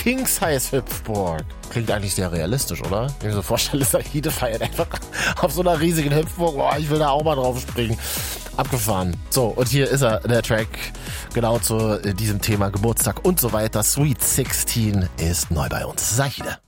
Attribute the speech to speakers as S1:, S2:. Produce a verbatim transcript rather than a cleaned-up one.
S1: King-Size-Hüpfburg. Klingt eigentlich sehr realistisch, oder? Wenn ich mir so vorstelle, Saide feiert einfach auf so einer riesigen Hüpfburg. Boah, ich will da auch mal drauf springen. Abgefahren. So, und hier ist er, der Track, genau zu diesem Thema Geburtstag und so weiter. Sweet sechzehn ist neu bei uns. Saide.